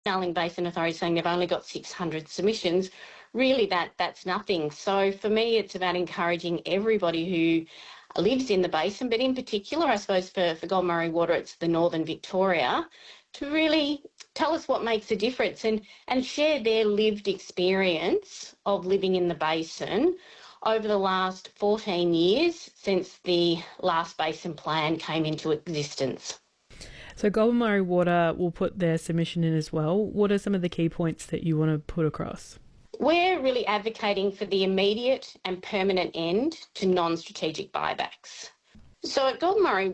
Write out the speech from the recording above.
Darling Basin Authority saying they've only got 600 submissions, really that's nothing. So for me, it's about encouraging everybody who lives in the basin, but in particular, I suppose for Gold Murray Water, it's the Northern Victoria, to really tell us what makes a difference and share their lived experience of living in the basin over the last 14 years since the last basin plan came into existence. So Gold Murray Water will put their submission in as well. What are some of the key points that you want to put across? We're really advocating for the immediate and permanent end to non-strategic buybacks. So at Gold Murray